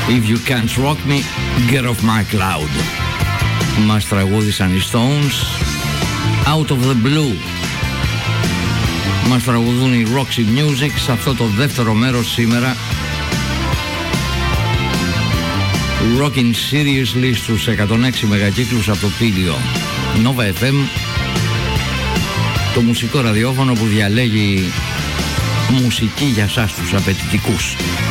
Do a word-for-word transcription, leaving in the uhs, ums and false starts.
If You Can't Rock Me, Get Off My Cloud. Μας τραγούδισαν οι Stones, Out of the Blue. Μας τραγουδούν οι Roxy Music σε αυτό το δεύτερο μέρος σήμερα. Rockin' Seriously στους εκατόν έξι μεγακύκλους από το Πήλιο. Nova εφ εμ, το μουσικό ραδιόφωνο που διαλέγει μουσική για σας τους απαιτητικούς.